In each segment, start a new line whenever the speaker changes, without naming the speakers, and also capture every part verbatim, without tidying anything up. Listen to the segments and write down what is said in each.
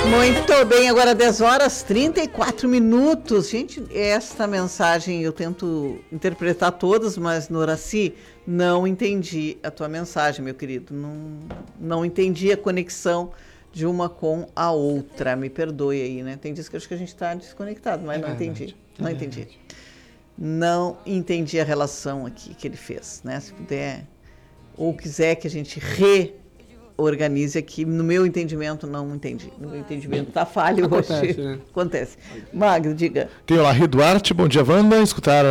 Muito bem, agora dez horas e trinta e quatro minutos. Gente, esta mensagem eu tento interpretar todas, mas Noraci, não entendi a tua mensagem, meu querido. Não, não entendi a conexão de uma com a outra. Me perdoe aí, né? Tem dias que eu acho que a gente está desconectado, mas é não verdade, entendi. Não é entendi. Verdade. Não entendi a relação aqui que ele fez, né? Se puder, ou quiser que a gente reorganize aqui, no meu entendimento, não entendi. No meu entendimento tá falho
Acontece,
hoje.
né?
Acontece. Magno, diga.
Tem o Larry Duarte, bom dia, Wanda. Escutar,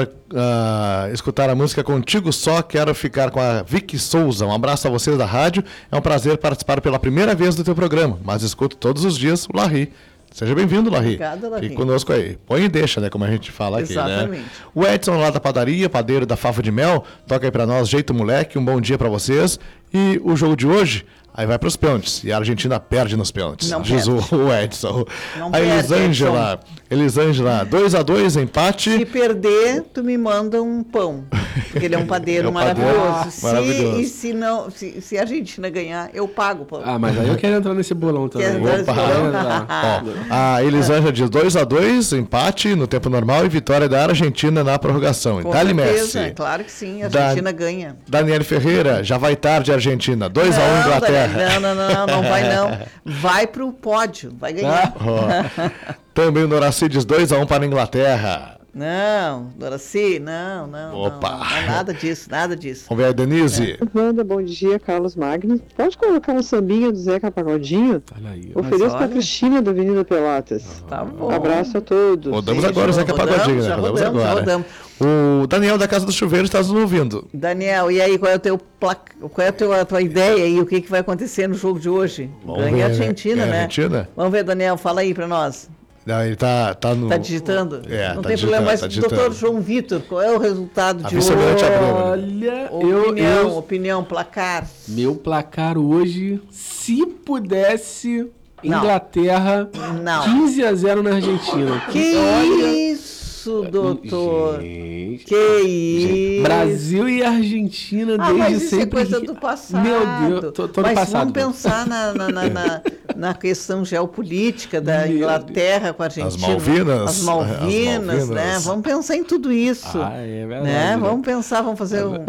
uh, escutar a música Contigo Só, quero ficar com a Vicky Souza. Um abraço a vocês da rádio. É um prazer participar pela primeira vez do teu programa, mas escuto todos os dias o Larry. Seja bem-vindo, Larry.
Obrigada, Larry.
Fique conosco aí. Põe e deixa, né? Como a gente fala aqui,
Exatamente.
né? O Edson lá da padaria, padeiro da Fava de Mel, toca aí pra nós, Jeito Moleque, um bom dia pra vocês. E o jogo de hoje, aí vai pros pênaltis. E a Argentina perde nos pênaltis.
Não
diz
perde.
o Edson.
Não
a
perde,
Elisângela, Elisângela, dois a dois, empate.
Se perder, tu me manda um pão. Porque ele é um padeiro
É um padeiro
maravilhoso. Se,
maravilhoso.
E se, não, se, se a Argentina ganhar, eu pago o pão.
Ah, mas aí eu quero entrar nesse bolão também.
Quer entrar nesse
Opa.
bolão?
Ó, a Elisângela diz dois a dois, empate no tempo normal e vitória da Argentina na prorrogação.
Com
Dali
certeza,
Messi.
claro que sim, a
Da-
Argentina ganha.
Daniele Ferreira, já vai tarde Argentina. dois a um
Não,
Inglaterra.
Não, não, não, não vai não. Vai pro pódio, vai ganhar.
Ó, também o Noraci diz dois a um para a Inglaterra.
Não, Doraci, não, não,
Opa.
não, não, não, nada disso, nada disso.
Vamos ver a Denise.
Wanda, bom dia, Carlos Magno. Pode colocar um sambinha do Zeca Pagodinho?
Olha aí.
Ofereço
olha-
para Cristina da Avenida Pelotas.
Tá bom.
Abraço a todos.
Rodamos
Sim,
agora o Zeca
rodamos,
Pagodinho, né?
já
Rodamos
rodamos, já
agora.
rodamos.
O Daniel da Casa do Chuveiro está nos ouvindo.
Daniel, e aí, qual é, o teu placa... qual é a, tua, a tua ideia aí? O que, que vai acontecer no jogo de hoje?
Vamos
Ganha a
ver, né?
Argentina,
Ganha a
né?
Argentina?
Vamos ver, Daniel, fala aí pra nós.
Não, ele tá, tá no.
Tá digitando?
É,
Não
tá
tem
digitando,
problema, mas
tá digitando.
doutor João Vitor, qual é o resultado
A
de hoje?
vice-almirante abriu.
Olha, eu,
Opinião,
eu...
opinião, placar.
Meu placar hoje, se pudesse,
Não.
Inglaterra,
Não.
quinze a zero na Argentina.
Que
Olha,
isso, doutor?
Gente,
Que isso?
Brasil e Argentina
Ah,
desde
mas isso
sempre.
é coisa do passado.
Meu Deus, tô, tô no
mas
passado.
vamos pensar na, na, na, na, na questão geopolítica da
Meu
Inglaterra com a Argentina.
As Malvinas.
As Malvinas,
As Malvinas.
né? Vamos pensar em tudo isso.
Ah, é verdade.
né?
né?
Vamos pensar, vamos fazer um,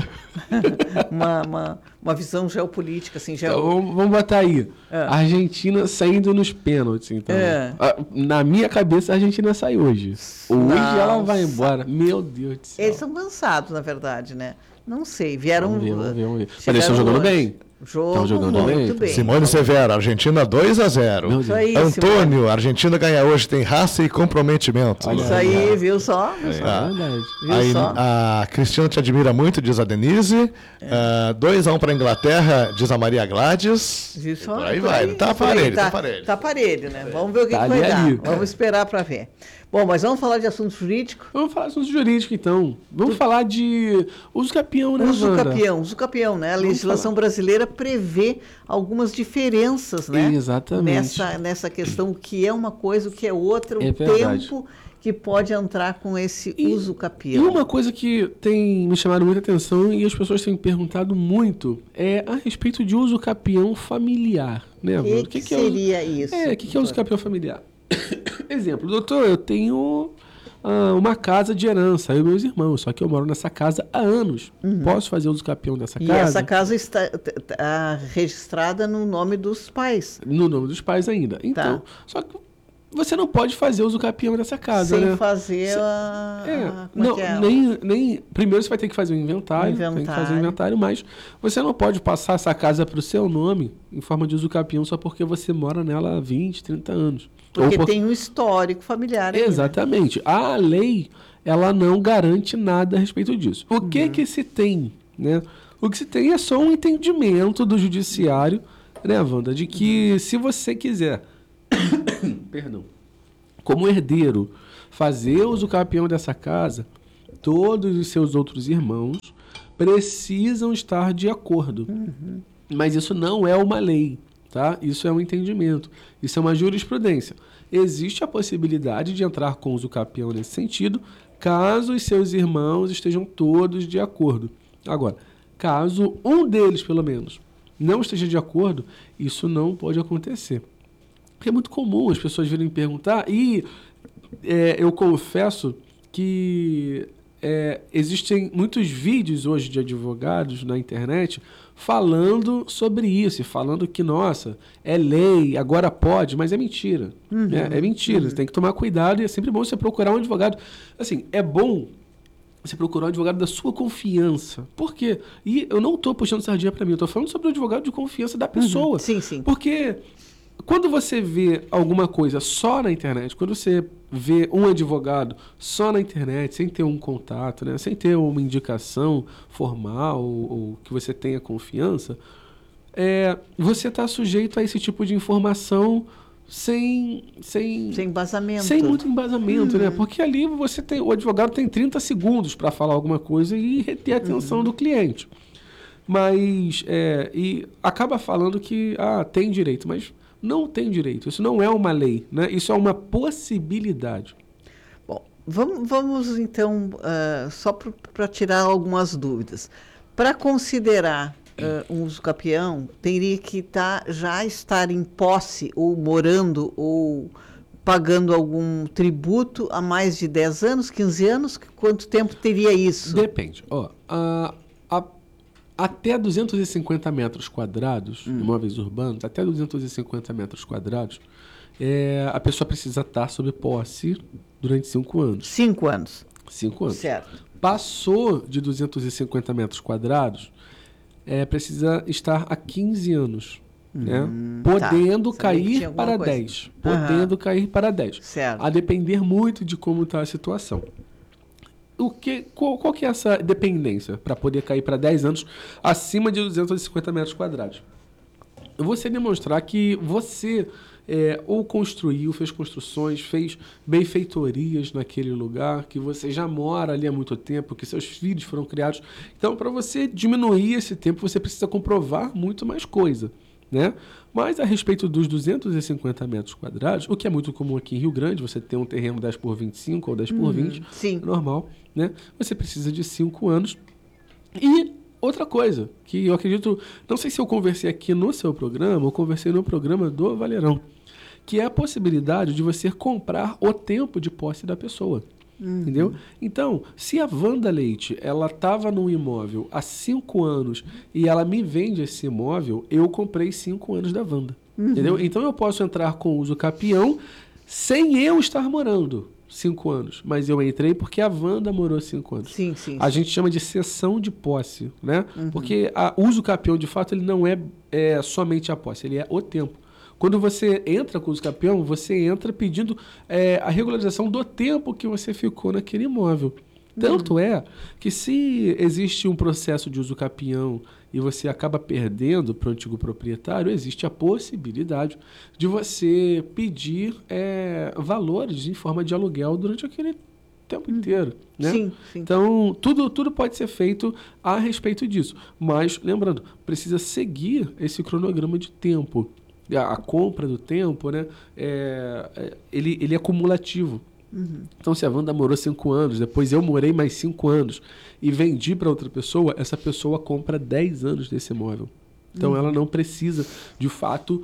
uma, uma, uma visão geopolítica, assim, geo...
Então, vamos, vamos botar aí.
É.
Argentina saindo nos pênaltis, então.
É.
Ah, Na minha cabeça, a Argentina sai hoje. Hoje
Não,
ela vai embora. Meu Deus do céu.
Eles são cansados, na verdade, né? Não sei, vieram...
Vamos ver, vamos ver, vamos ver. Mas
chegaram
eles estão jogando
longe.
bem.
Jogo
Estão jogando
muito
bem.
bem.
Simone Severo, Argentina dois a zero.
Meu
Isso aí,
Antônio, Argentina ganha hoje, tem raça e comprometimento.
Olha
Isso aí, viu só? Viu só?
É verdade.
Viu
Aí,
só?
a Cristina te admira muito, diz a Denise. dois a um para a Inglaterra, diz a Maria Gladys.
Viu só?
Por aí
Por
vai.
aí,
Tá
por aí,
parelho,
tá,
tá parelho.
Tá parelho, né? Vamos ver o que,
Tá
que vai
ali,
dar.
ali.
Vamos esperar para ver. Bom, mas vamos falar de assunto jurídico?
Vamos falar sobre jurídico, então. Vamos falar de uso capião, né,
Uso
Wanda?
capião, uso capião, né? A
Vamos
legislação
falar.
brasileira prevê algumas diferenças, né?
Exatamente.
Nessa, nessa questão, o que é uma coisa, o que é outra, o
É verdade.
tempo que pode entrar com esse
E-
uso
E
capião.
uma coisa que tem me chamado muita atenção e as pessoas têm perguntado muito é a respeito de uso capião familiar, né,
O que,
Wanda?
que,
é uso-
seria isso?
É, o que, que é uso
doutor?
capião familiar? Exemplo, doutor, eu tenho ah, uma casa de herança, eu e meus irmãos, só que eu moro nessa casa há anos. Posso fazer uso capião dessa
E
casa?
essa casa está t- t- ah, registrada no nome dos pais.
No nome dos pais ainda. Então, só que você não pode fazer uso capião dessa casa,
sem
né?
fazer
Se-
a,
É,
a- como é
não,
que é?
nem, nem. Primeiro você vai ter que fazer o inventário, tem que fazer
Inventário.
o inventário, mas você não pode passar essa casa para o seu nome em forma de uso capião só porque você mora nela há vinte, trinta anos.
Porque
Ou por-
tem um histórico familiar aí, né?
Exatamente. A lei, ela não garante nada a respeito disso. O que que se tem, né? O que se tem é só um entendimento do judiciário, né, Wanda, de que se você quiser, perdão, como herdeiro, fazer uso capião dessa casa, todos os seus outros irmãos precisam estar de acordo. Mas isso não é uma lei, tá? Isso é um entendimento. Isso é uma jurisprudência. Existe a possibilidade de entrar com uso capião nesse sentido, caso os seus irmãos estejam todos de acordo. Agora, caso um deles, pelo menos, não esteja de acordo, isso não pode acontecer. Porque é muito comum as pessoas virem me perguntar e é, eu confesso que é, existem muitos vídeos hoje de advogados na internet falando sobre isso, falando que, nossa, é lei, agora pode, mas é mentira. Uhum, né? É mentira, uhum. Você tem que tomar cuidado e é sempre bom você procurar um advogado. Assim, é bom você procurar um advogado da sua confiança. Por quê? E eu não estou puxando sardinha para mim, eu estou falando sobre o advogado de confiança da pessoa.
Uhum, sim, sim.
Porque quando você vê alguma coisa só na internet, quando você vê um advogado só na internet, sem ter um contato, né, sem ter uma indicação formal ou, ou que você tenha confiança, é, você está sujeito a esse tipo de informação sem... Sem,
sem embasamento.
Sem muito embasamento,
uhum.
né? Porque ali você tem, o advogado tem trinta segundos para falar alguma coisa e reter a atenção uhum. do cliente. Mas, é, e acaba falando que ah, tem direito, mas... não tem direito. Isso não é uma lei, né? Isso é uma possibilidade.
Bom, vamos, vamos então, uh, só para tirar algumas dúvidas. Para considerar uh, um usucapião, teria que tá, já estar em posse, ou morando, ou pagando algum tributo há mais de dez anos, quinze anos? Quanto tempo teria isso?
Depende. Ó, a, a Até duzentos e cinquenta metros quadrados, hum. imóveis urbanos, até duzentos e cinquenta metros quadrados, é, a pessoa precisa estar sob posse durante cinco anos.
Cinco anos.
Cinco anos.
Certo.
Passou de duzentos e cinquenta metros quadrados, é, precisa estar há quinze anos. Hum, né? Podendo tá. cair para coisa. dez. Podendo uhum. cair para dez.
Certo.
A depender muito de como está a situação. O que, qual, qual que é essa dependência para poder cair para dez anos acima de duzentos e cinquenta metros quadrados? Você demonstrar que você é, ou construiu, fez construções, fez benfeitorias naquele lugar, que você já mora ali há muito tempo, que seus filhos foram criados. Então, para você diminuir esse tempo, você precisa comprovar muito mais coisa, né? Mas a respeito dos duzentos e cinquenta metros quadrados, o que é muito comum aqui em Rio Grande, você tem um terreno dez por vinte e cinco ou dez por vinte,
uhum, sim.
é normal, né? Você precisa de cinco anos. E outra coisa, que eu acredito, não sei se eu conversei aqui no seu programa, ou conversei no programa do Valerão, que é a possibilidade de você comprar o tempo de posse da pessoa. Uhum. Entendeu? Então, se a Wanda Leite, ela estava num imóvel há cinco anos e ela me vende esse imóvel, eu comprei cinco anos da Wanda. Uhum. Entendeu? Então eu posso entrar com uso capião sem eu estar morando cinco anos. Mas eu entrei porque a Wanda morou cinco anos.
Sim, sim,
a
sim.
gente chama de cessão de posse, né?
Uhum.
Porque o uso capião, de fato, ele não é, é somente a posse, ele é o tempo. Quando você entra com o uso capião, você entra pedindo é, a regularização do tempo que você ficou naquele imóvel. Tanto uhum. é que se existe um processo de uso capião e você acaba perdendo para o antigo proprietário, existe a possibilidade de você pedir é, valores em forma de aluguel durante aquele tempo inteiro. Né?
Sim, sim.
Então, tudo, tudo pode ser feito a respeito disso. Mas, lembrando, precisa seguir esse cronograma de tempo. A, a compra do tempo, né, é, é, ele, ele é cumulativo. Uhum. Então, se a Wanda morou cinco anos, depois eu morei mais cinco anos e vendi para outra pessoa, essa pessoa compra dez anos desse imóvel. Então, uhum. ela não precisa, de fato,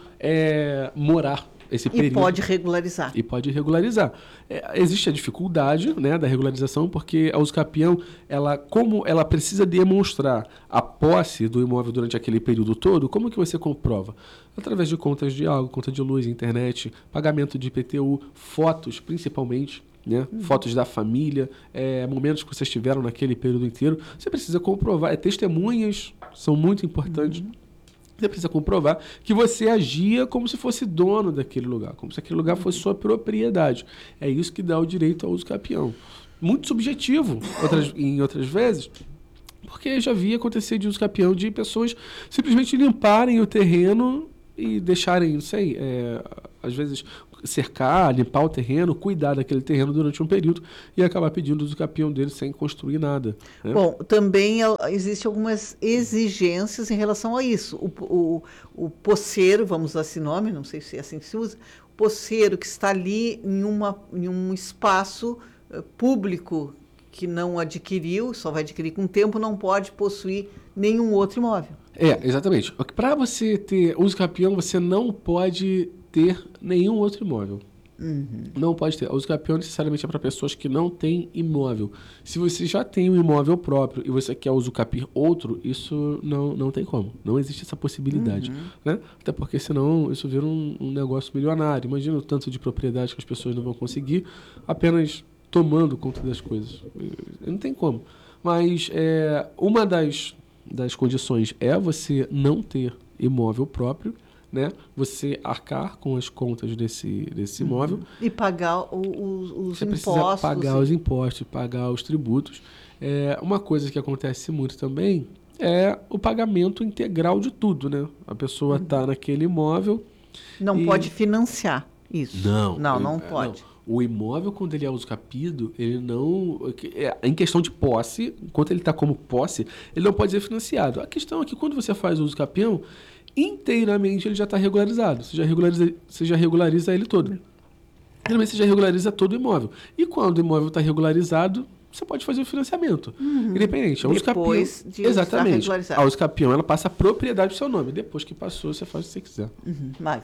é, morar esse período.
E pode regularizar.
E pode regularizar. É, existe a dificuldade, né, da regularização, porque a uso capião, ela, como ela precisa demonstrar a posse do imóvel durante aquele período todo, como que você comprova? Através de contas de água, conta de luz, internet, pagamento de I P T U, fotos principalmente, né? Uhum. Fotos da família, é, momentos que vocês tiveram naquele período inteiro. Você precisa comprovar. É, testemunhas são muito importantes. Uhum. Você precisa comprovar que você agia como se fosse dono daquele lugar, como se aquele lugar fosse sua propriedade. É isso que dá o direito ao uso capião. Muito subjetivo, outras, em outras vezes, porque já vi acontecer de uso capião de pessoas simplesmente limparem o terreno e deixarem, não sei, é, às vezes cercar, limpar o terreno, cuidar daquele terreno durante um período e acabar pedindo o uso capião dele sem construir nada. Né?
Bom, também existem algumas exigências em relação a isso. O, o, o posseiro, vamos usar esse nome, não sei se é assim que se usa, o posseiro que está ali em, uma, em um espaço uh, público que não adquiriu, só vai adquirir com o tempo, não pode possuir nenhum outro imóvel.
É, exatamente. Para você ter uso capião, você não pode ter nenhum outro imóvel.
Uhum.
Não pode ter. A usucapião necessariamente é para pessoas que não têm imóvel. Se você já tem um imóvel próprio e você quer usucapir outro, isso não, não tem como. Não existe essa possibilidade. Uhum. Né? Até porque senão isso vira um, um negócio milionário. Imagina o tanto de propriedade que as pessoas não vão conseguir apenas tomando conta das coisas. Não tem como. Mas é, uma das, das condições é você não ter imóvel próprio, né? Você arcar com as contas desse, desse imóvel.
Uhum. E pagar o, o, os
você
impostos.
Você precisa pagar os impostos, pagar os tributos. É, uma coisa que acontece muito também é o pagamento integral de tudo, né? A pessoa está uhum. naquele imóvel...
Não e... pode financiar isso.
Não.
Não,
ele,
não pode.
Não. O imóvel, quando ele é usucapido, ele não... É, em questão de posse, enquanto ele está como posse, ele não pode ser financiado. A questão é que quando você faz o usucapião, inteiramente ele já está regularizado. Você já regulariza, você já regulariza ele todo. Realmente você já regulariza todo o imóvel. E quando o imóvel está regularizado, você pode fazer o financiamento. Uhum. Independente. A
Depois
usucapião,
de
exatamente. A usucapião, ela passa a propriedade do seu nome. Depois que passou, você faz o que você quiser.
Uhum. Magno.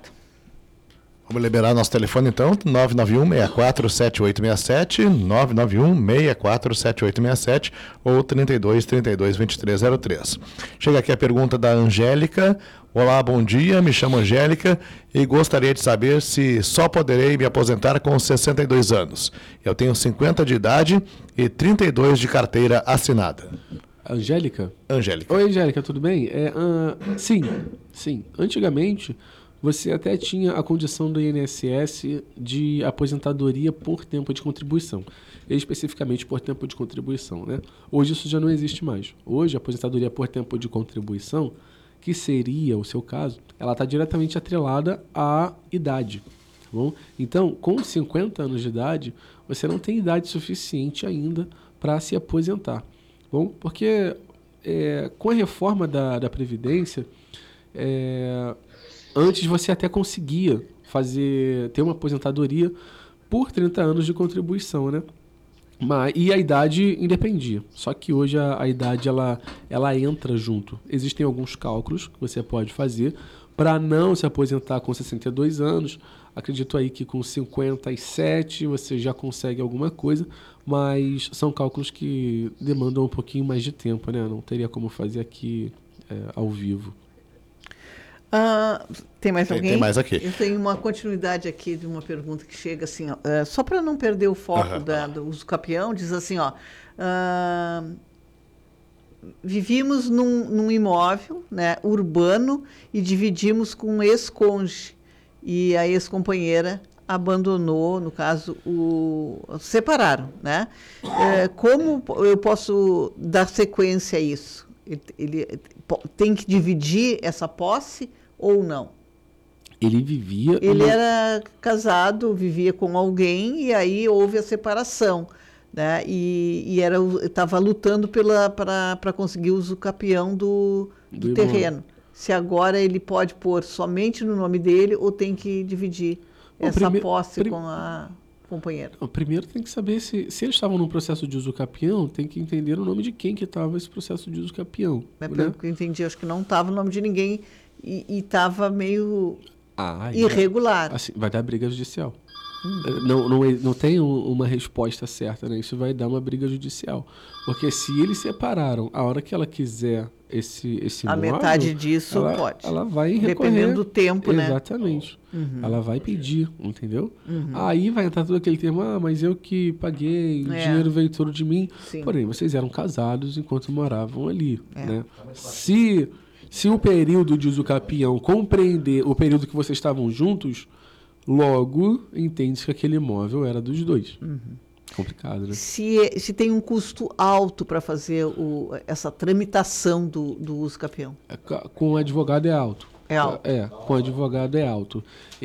Vamos liberar nosso telefone então, nove nove um, seis quatro sete oito seis sete, nove nove um, seis quatro sete oito seis sete ou trinta e dois, trinta e dois, vinte e três zero três. Chega aqui a pergunta da Angélica. Olá, bom dia, me chamo Angélica e gostaria de saber se só poderei me aposentar com sessenta e dois anos. Eu tenho cinquenta de idade e trinta e dois de carteira assinada.
Angélica?
Angélica.
Oi, Angélica, tudo bem? É, uh, sim, sim. Antigamente... você até tinha a condição do I N S S de aposentadoria por tempo de contribuição, especificamente por tempo de contribuição, né? Hoje isso já não existe mais. Hoje a aposentadoria por tempo de contribuição, que seria o seu caso, ela está diretamente atrelada à idade, tá bom? Então, com cinquenta anos de idade, você não tem idade suficiente ainda para se aposentar, tá bom? Porque é, com a reforma da, da Previdência, é, antes você até conseguia fazer, ter uma aposentadoria por trinta anos de contribuição, né? Mas, e a idade independia. Só que hoje a, a idade ela, ela entra junto. Existem alguns cálculos que você pode fazer para não se aposentar com sessenta e dois anos. Acredito aí que com cinquenta e sete você já consegue alguma coisa, mas são cálculos que demandam um pouquinho mais de tempo, né? Não teria como fazer aqui é, ao vivo.
Uh, tem mais alguém?
Tem, tem mais aqui.
Eu tenho uma continuidade aqui de uma pergunta que chega assim, ó, uh, só para não perder o foco uhum. da, do usucapião, diz assim, ó, uh, vivíamos num, num imóvel, né, urbano e dividimos com um ex-cônjuge e a ex-companheira abandonou, no caso, o separaram, né? Uh, como eu posso dar sequência a isso? Ele, ele tem que dividir essa posse ou não?
Ele vivia...
Ele
uma...
era casado, vivia com alguém e aí houve a separação, né? E, e era estava lutando para conseguir o usucapião do, do, do terreno. Se agora ele pode pôr somente no nome dele ou tem que dividir Bom, essa prime... posse prim... com a... companheiro.
Primeiro tem que saber se, se eles estavam num processo de usucapião, tem que entender o nome de quem que estava esse processo de usucapião.
É,
né?
Pelo que eu entendi, acho que não estava o nome de ninguém e estava meio
ah,
irregular.
Assim, vai dar briga judicial. Hum. Não, não, não tem uma resposta certa, né? Isso vai dar uma briga judicial. Porque se eles separaram, a hora que ela quiser esse, esse
a
imóvel... A
metade disso
ela,
pode.
Ela vai recorrer.
Dependendo do tempo,
Exatamente.
né?
Exatamente. Uhum. Ela vai pedir, entendeu?
Uhum.
Aí vai entrar todo aquele termo, ah, mas eu que paguei, o
é.
dinheiro veio todo de mim.
Sim.
Porém, vocês eram casados enquanto moravam ali,
é.
né? Se, se o período de usucapião compreender o período que vocês estavam juntos, logo entende-se que aquele imóvel era dos dois.
Uhum.
Complicado, né?
Se, se tem um custo alto para fazer o, essa tramitação do, do usucapião?
Com o advogado é alto.
É alto.
É, com o advogado é alto.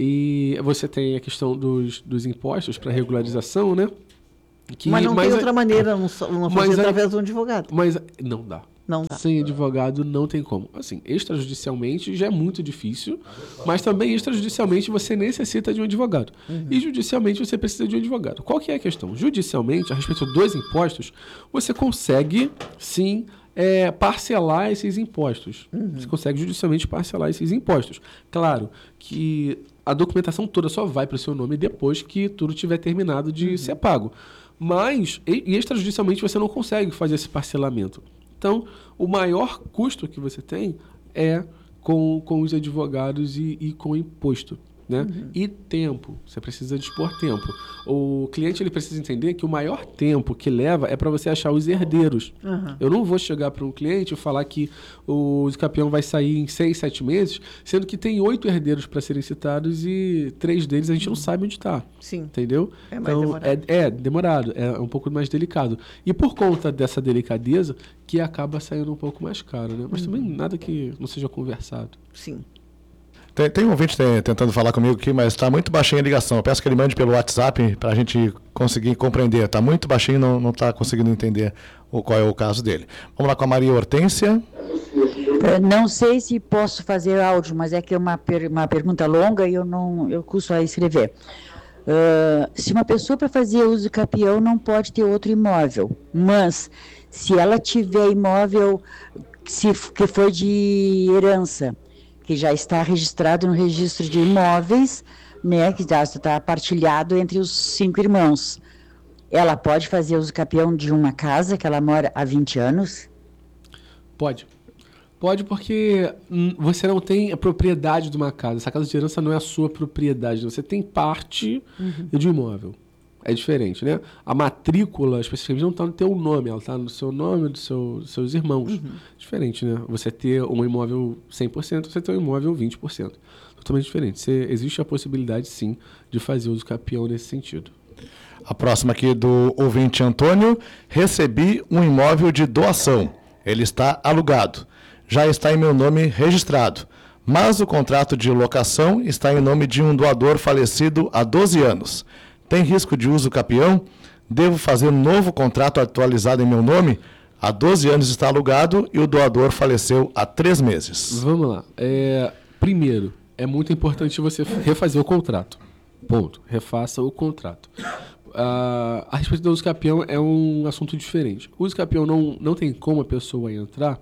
E você tem a questão dos, dos impostos para regularização, né? Que,
mas não
mas
tem
a,
outra maneira, não, não fazer
a,
através de um advogado.
Mas não dá.
Não dá.
Sem advogado não tem como. Assim, extrajudicialmente já é muito difícil, mas também extrajudicialmente você necessita de um advogado. Uhum. E judicialmente você precisa de um advogado. Qual que é a questão? Judicialmente, a respeito dos impostos, você consegue, sim, é, parcelar esses impostos.
Uhum.
Você consegue judicialmente parcelar esses impostos. Claro que a documentação toda só vai para o seu nome depois que tudo tiver terminado de uhum. ser pago. Mas, e, extrajudicialmente, você não consegue fazer esse parcelamento. Então, o maior custo que você tem é com, com os advogados e, e com o imposto. Né? Uhum. E tempo, você precisa dispor tempo. O cliente ele precisa entender que o maior tempo que leva é para você achar os herdeiros. Uhum. Eu não vou chegar para um cliente e falar que o usucapião vai sair em seis, sete meses, sendo que tem oito herdeiros para serem citados e três deles a gente não sabe onde está.
Sim.
Entendeu?
É mais
então,
demorado.
É, é demorado, é um pouco mais delicado. E por conta dessa delicadeza, que acaba saindo um pouco mais caro, né? Mas uhum. também nada que não seja conversado.
Sim.
Tem, tem um ouvinte tentando falar comigo aqui, mas está muito baixinha a ligação. Eu peço que ele mande pelo WhatsApp para a gente conseguir compreender. Está muito baixinho, não está conseguindo entender o, qual é o caso dele. Vamos lá com a Maria Hortência.
Não sei se posso fazer áudio, mas é que é uma, per, uma pergunta longa e eu não eu custo a escrever. Uh, se uma pessoa para fazer uso capião não pode ter outro imóvel, mas se ela tiver imóvel se, que foi de herança, que já está registrado no registro de imóveis, né, que já está partilhado entre os cinco irmãos. Ela pode fazer uso capião de uma casa que ela mora há vinte anos?
Pode. Pode porque você não tem a propriedade de uma casa. Essa casa de herança não é a sua propriedade. Você tem parte uhum. de um imóvel. É diferente, né? A matrícula, especificamente, não está no teu nome. Ela está no seu nome e do seu, dos seus irmãos. Uhum. Diferente, né? Você ter um imóvel cem por cento, você ter um imóvel vinte por cento. Totalmente diferente. Você, existe a possibilidade, sim, de fazer uso capião nesse sentido.
A próxima aqui do ouvinte Antônio. Recebi um imóvel de doação. Ele está alugado. Já está em meu nome registrado. Mas o contrato de locação está em nome de um doador falecido há doze anos. Tem risco de uso capião? Devo fazer um novo contrato atualizado em meu nome? Há doze anos está alugado e o doador faleceu há três meses.
Vamos lá. É, primeiro, é muito importante você refazer o contrato. Ponto. Refaça o contrato. Uh, a respeito do uso capião é um assunto diferente. O uso capião não, não tem como a pessoa entrar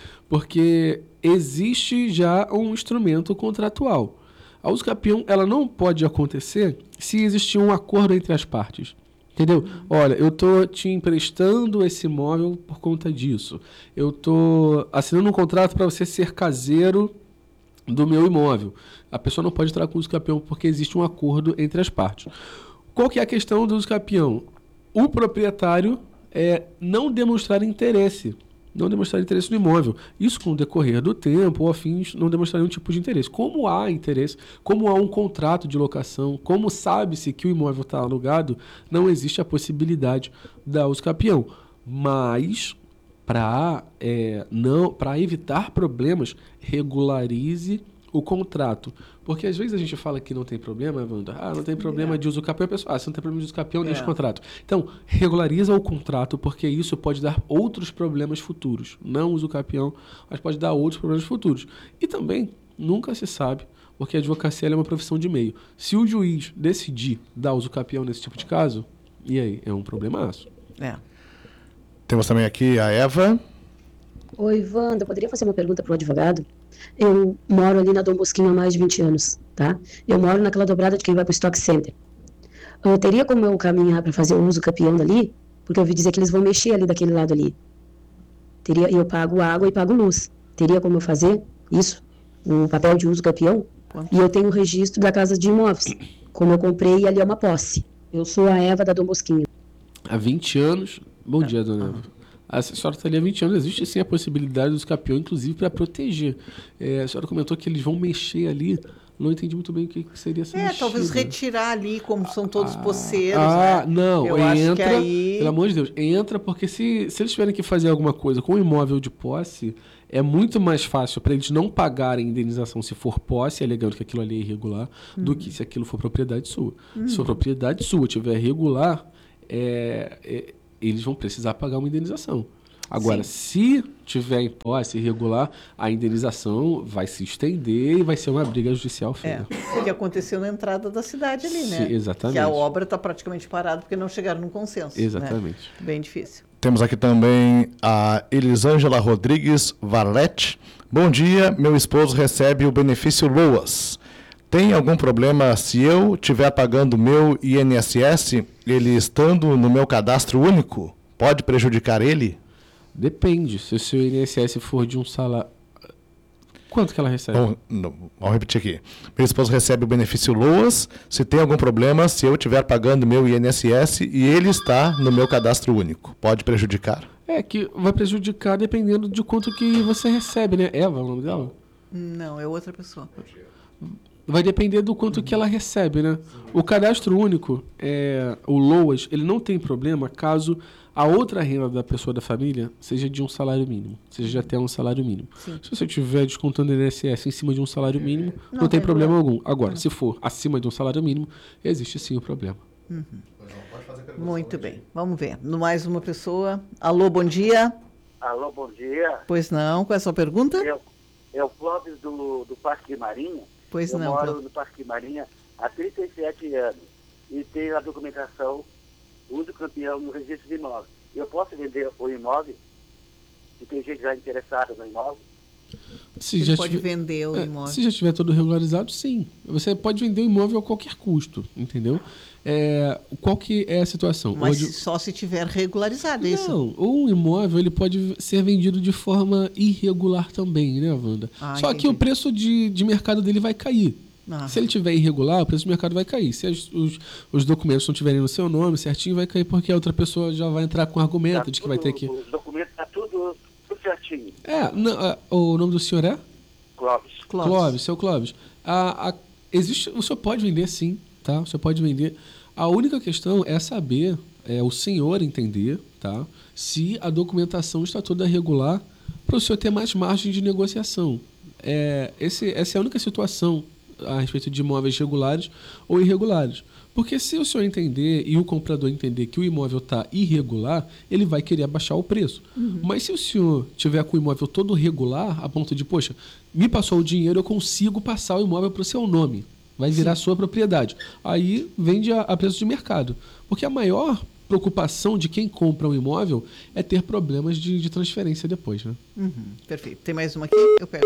porque existe já um instrumento contratual. A uso capião, ela não pode acontecer se existir um acordo entre as partes. Entendeu? Olha, eu estou te emprestando esse imóvel por conta disso. Eu estou assinando um contrato para você ser caseiro do meu imóvel. A pessoa não pode entrar com uso capião porque existe um acordo entre as partes. Qual que é a questão do uso capião? O proprietário é não demonstrar interesse. Não demonstrar interesse no imóvel. Isso com o decorrer do tempo ou afins não demonstrar nenhum tipo de interesse. Como há interesse, como há um contrato de locação, como sabe-se que o imóvel está alugado, não existe a possibilidade da uso capião. Mas, para é, não, para evitar problemas, regularize o contrato. Porque às vezes a gente fala que não tem problema, Wanda. Ah, não tem problema é. de uso capião. A pessoa, ah, se não tem problema de uso capião, deixa é. o contrato. Então, regulariza o contrato, porque isso pode dar outros problemas futuros. Não uso capião, mas pode dar outros problemas futuros. E também, nunca se sabe, porque a advocacia é uma profissão de meio. Se o juiz decidir dar uso capião nesse tipo de caso, e aí? É um problemaço.
É.
Temos também aqui a Eva.
Oi, Wanda, poderia fazer uma pergunta para o advogado? Eu moro ali na Dom Bosquinho há mais de vinte anos, tá? Eu moro naquela dobrada de quem vai para o Stock Center. Eu teria como eu caminhar para fazer o uso capião dali? Porque eu ouvi dizer que eles vão mexer ali daquele lado ali. Teria, eu pago água e pago luz. Teria como eu fazer isso? O papel de uso capião? E eu tenho o registro da Casa de Imóveis. Como eu comprei, ali é uma posse. Eu sou a Eva da Dom Bosquinho.
Há vinte anos... Bom dia, dona Eva. A senhora está ali há vinte anos, existe sim a possibilidade dos capião, inclusive, para proteger. É, a senhora comentou que eles vão mexer ali, não entendi muito bem o que seria essa
É,
mexida.
talvez retirar ali, como são todos ah, poceiros,
ah,
né?
não,
Eu
entra,
acho que aí...
pelo amor de Deus, entra, porque se, se eles tiverem que fazer alguma coisa com o imóvel de posse, é muito mais fácil para eles não pagarem indenização se for posse, alegando que aquilo ali é irregular, uhum. do que se aquilo for propriedade sua. Uhum. Se for propriedade sua, tiver irregular, é... é eles vão precisar pagar uma indenização. Agora,
Sim.
se tiver em posse irregular, a indenização vai se estender e vai ser uma briga judicial feia.
É, o que aconteceu na entrada da cidade ali, né?
Sim, exatamente.
Que a obra está praticamente parada porque não chegaram num consenso.
Exatamente.
Né? Bem difícil.
Temos aqui também a Elisângela Rodrigues Varlete. Bom dia, meu esposo recebe o benefício LOAS. Tem algum problema se eu estiver pagando meu I N S S, ele estando no meu cadastro único? Pode prejudicar ele?
Depende. Se o seu I N S S for de um salário... Quanto que ela recebe?
Vamos, não, vamos repetir aqui. Meu esposo recebe o benefício LOAS. Se tem algum problema, se eu estiver pagando meu I N S S e ele está no meu cadastro único, pode prejudicar?
É que vai prejudicar dependendo de quanto que você recebe, né? Eva, é o nome dela?
Não, é outra pessoa.
Vai depender do quanto que ela recebe, né? O cadastro único, é, o LOAS, ele não tem problema caso a outra renda da pessoa da família seja de um salário mínimo, seja até um salário mínimo.
Sim.
Se você estiver descontando o I N S S em cima de um salário mínimo, não,
Não
tem
tem
problema
problema.
algum. Agora, se for acima de um salário mínimo, existe sim o problema.
Muito bem. Vamos ver. No mais uma pessoa. Alô, bom dia.
Alô, bom dia.
Pois não, qual é a sua pergunta?
Eu, é o Clóvis do, do Parque Marinha.
Pois
eu
não,
moro
Clóvis.
no Parque Marinha há trinta e sete anos e tenho a documentação uso campeão no registro de imóvel. Eu posso vender o imóvel? Se tem gente já interessada no imóvel?
Se
Ele
já
pode
tiver-
vender o
É,
imóvel.
se já estiver todo regularizado, sim. Você pode vender o imóvel a qualquer custo, entendeu? É, qual que é a situação?
Mas
Hoje-
só se tiver regularizado, é isso?
Não, o imóvel ele pode ser vendido de forma irregular também, né, Wanda?
Ah,
Só que
entendi.
o preço de, de mercado dele vai cair.
Ah.
Se ele tiver irregular, o preço do mercado vai cair. Se as- os, os documentos não tiverem no seu nome certinho, vai cair porque a outra pessoa já vai entrar com argumento
Tá
de que vai ter que...
Os documentos estão tudo, tudo certinho.
É, não, é, o nome do senhor é?
Clóvis.
Clóvis.
Clóvis, seu Clóvis. A, a- existe, o senhor pode vender sim, tá? O senhor pode vender. A única questão é saber, é, o senhor entender, tá? Se a documentação está toda regular para o senhor ter mais margem de negociação. É, esse, essa é a única situação a respeito de imóveis regulares ou irregulares. Porque se o senhor entender e o comprador entender que o imóvel está irregular, ele vai querer abaixar o preço. Mas se o senhor tiver com o imóvel todo regular, a ponto de, poxa, me passou o dinheiro, eu consigo passar o imóvel para o seu nome. Vai virar sua propriedade. Aí vende a, a preço de mercado. Porque a maior preocupação de quem compra um imóvel é ter problemas de, de transferência depois, né?
Uhum, perfeito. Tem mais uma aqui? Eu pego.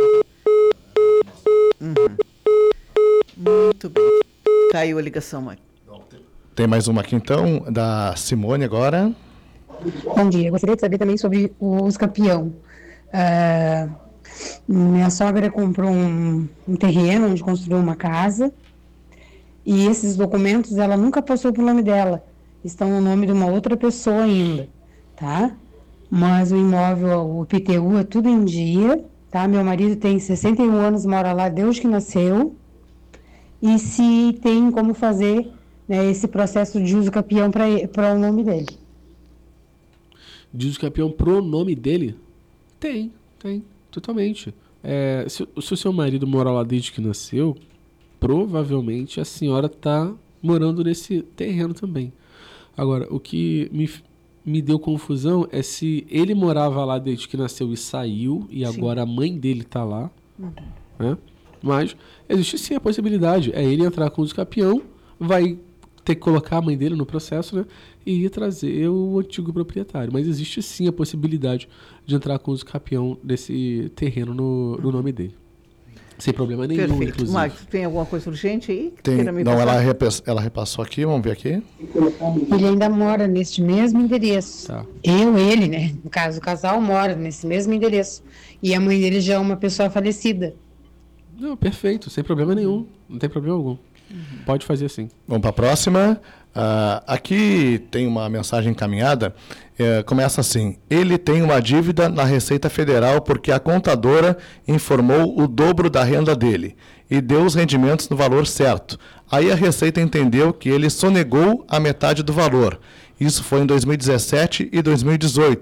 Uhum. Muito bem. Caiu a ligação, mãe.
Tem mais uma aqui então, da Simone agora.
Bom dia, eu gostaria de saber também sobre o uso campeão. Ah, minha sogra comprou um, um terreno onde construiu uma casa e esses documentos ela nunca passou pro nome dela, estão no nome de uma outra pessoa ainda, tá? Mas o imóvel, o I P T U é tudo em dia, tá? Meu marido tem sessenta e um anos, mora lá desde que nasceu, e se tem como fazer, né, esse processo de uso campeão para o nome dele.
Diz o campeão pro nome dele? Tem, tem, totalmente. É, se, se o seu marido mora lá desde que nasceu, provavelmente a senhora está morando nesse terreno também. Agora, o que me, me deu confusão é se ele morava lá desde que nasceu e saiu, e agora a mãe dele está lá, né? Mas existe sim a possibilidade, é ele entrar com o campeão, vai ter que colocar a mãe dele no processo, né? E trazer o antigo proprietário. Mas existe sim a possibilidade de entrar com o campeão desse terreno no, no nome dele. Sem problema nenhum,
Perfeito.
inclusive.
Marcos, tem alguma coisa urgente aí? que
Tem,
queira me
não,
passar?
ela, repass- ela repassou aqui, vamos ver aqui.
Ele ainda mora neste mesmo endereço.
Tá.
Eu, ele, né? No caso, o casal mora nesse mesmo endereço. E a mãe dele já é uma pessoa falecida.
Não, perfeito, sem problema nenhum. Não tem problema algum. Pode fazer assim.
Vamos para a próxima. Ah, aqui tem uma mensagem encaminhada. É, começa assim: ele tem uma dívida na Receita Federal porque a contadora informou o dobro da renda dele e deu os rendimentos no valor certo. Aí a Receita entendeu que ele sonegou a metade do valor. Isso foi em dois mil e dezessete e dois mil e dezoito.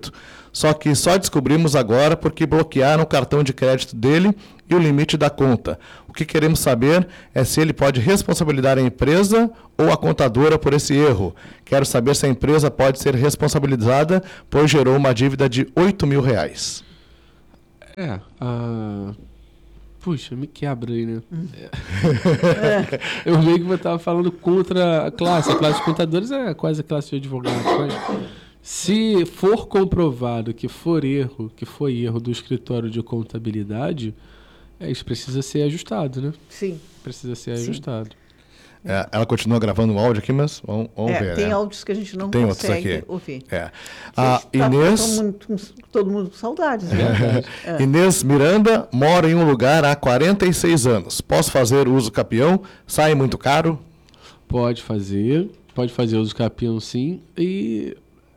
só que só descobrimos agora porque bloquearam o cartão de crédito dele e o limite da conta. O que queremos saber é se ele pode responsabilizar a empresa ou a contadora por esse erro. Quero saber se a empresa pode ser responsabilizada, pois gerou uma dívida de oito mil reais.
É, a... Puxa, me quebra aí, né?
Hum.
É. Eu meio que eu estava falando contra a classe. A classe de contadores é quase a classe de advogados. Mas se for comprovado que for erro, que foi erro do escritório de contabilidade, é, isso precisa ser ajustado, né?
Sim.
Precisa ser
Sim.
ajustado.
É, ela continua gravando um áudio aqui, mas vamos, vamos
É,
ver,
tem
né?
áudios que a gente não
Tem outros
consegue
aqui.
ouvir.
É. A
Gente, tá
Inês...
todo mundo, com- todo mundo com saudades, né? É.
Inês Miranda mora em um lugar há quarenta e seis anos. Posso fazer uso capião? Sai muito caro?
Pode fazer, pode fazer uso capião sim. E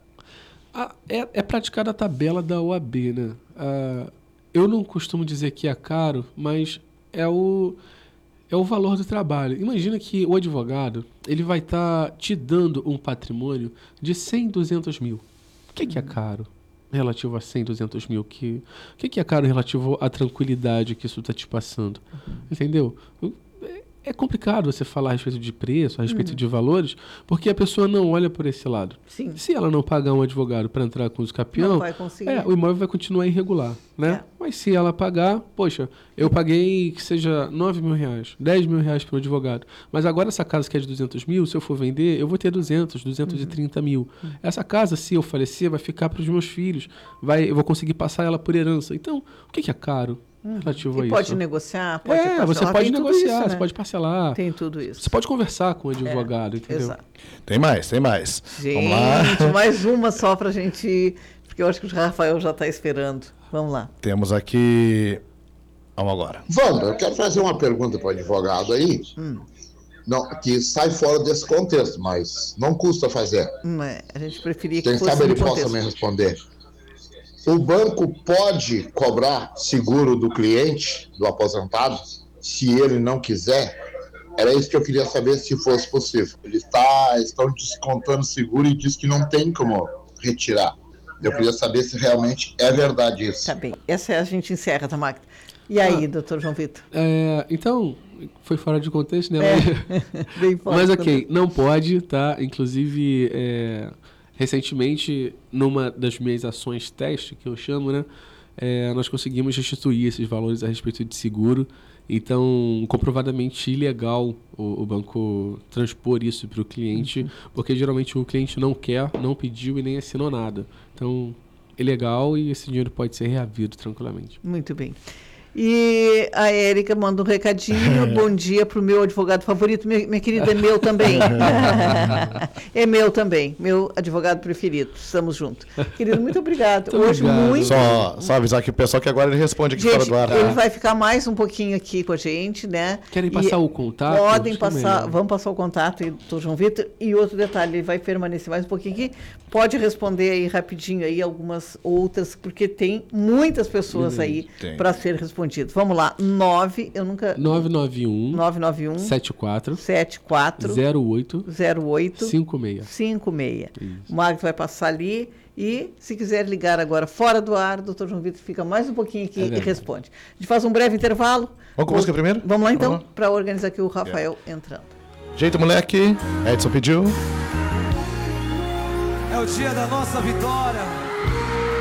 a- é, é praticada a tabela da O A B, né? Ah, eu não costumo dizer que é caro, mas é o, é o valor do trabalho. Imagina que o advogado ele vai estar te dando um patrimônio de cem, duzentos mil. O que, que é caro relativo a cem, duzentos mil? Que, o que, que é caro relativo à tranquilidade que isso está te passando? Entendeu? É complicado você falar a respeito de preço, a respeito
Uhum.
de valores, porque a pessoa não olha por esse lado.
Sim.
Se ela não pagar um advogado para entrar com uso capião,
Não vai conseguir.
é, o imóvel vai continuar irregular, né?
É.
Mas se ela pagar, poxa, eu paguei que seja nove mil reais, dez mil reais para o advogado, mas agora essa casa que é de duzentos mil, se eu for vender, eu vou ter duzentos, duzentos e trinta mil. Essa casa, se eu falecer, vai ficar para os meus filhos, vai, eu vou conseguir passar ela por herança. Então, o que, que é caro relativo a
E
isso?
pode negociar, pode
É,
parcelar,
você pode
tem tudo
negociar,
isso,
você
né?
pode parcelar.
Tem tudo isso.
Você pode conversar com o advogado,
É,
entendeu?
exato.
Tem mais, tem mais.
Gente,
Vamos lá.
mais uma só pra gente ir, porque eu acho que o Rafael já está esperando. Vamos lá.
Temos aqui... Vamos agora.
Wanda, eu quero fazer uma pergunta para o advogado aí,
Hum.
não, que sai fora desse contexto, mas não custa fazer.
Hum, é, a gente preferia que
Quem
fosse
sabe ele
no
possa
contexto.
me responder. O banco pode cobrar seguro do cliente, do aposentado, se ele não quiser? Era isso que eu queria saber, se fosse possível. Ele está, estão descontando seguro e diz que não tem como retirar. Eu queria saber se realmente é verdade isso.
Tá bem. Essa é a gente encerra, tá, Magda? E aí, doutor João Vitor?
É, então, foi fora de contexto, né?
É,
Mas,
bem fora
mas
de
ok, não pode, tá? Inclusive, é, recentemente, numa das minhas ações teste, que eu chamo, né? É, nós conseguimos restituir esses valores a respeito de seguro. Então, comprovadamente ilegal o, o banco transpor isso para o cliente, porque geralmente o cliente não quer, não pediu e nem assinou nada. Então, é legal e esse dinheiro pode ser reavido tranquilamente.
Muito bem. E a Érica manda um recadinho. Bom dia para o meu advogado favorito. Minha, minha querida, é meu também. É meu também. Meu advogado preferido. Estamos juntos. Querido, muito obrigado.
Muito
Hoje,
obrigado.
muito.
Só, só avisar aqui o pessoal que agora ele responde aqui fora
Gente,
do ar.
ele
tá?
vai ficar mais um pouquinho aqui com a gente, né?
Querem
E
passar o contato?
Podem
Acho que é
passar,
melhor.
vamos passar o contato aí, doutor João Vitor. E outro detalhe, ele vai permanecer mais um pouquinho aqui. Pode responder aí rapidinho aí algumas outras, porque tem muitas pessoas aí
Tem.
para ser respondido. Vamos lá, nove, eu nunca...
nove nove um,
nove nove um,
sete quatro,
sete quatro,
zero oito,
zero oito,
cinco seis.
cinco seis.
Isso.
O Magno vai passar ali e, se quiser ligar agora fora do ar, o doutor João Vitor fica mais um pouquinho aqui
É
e
verdade.
responde. A gente faz um breve intervalo.
Vamos com a música primeiro?
Vamos lá então,
Vamos lá.
para organizar aqui o Rafael entrando.
Jeito moleque, Edson pediu.
É o dia da nossa vitória.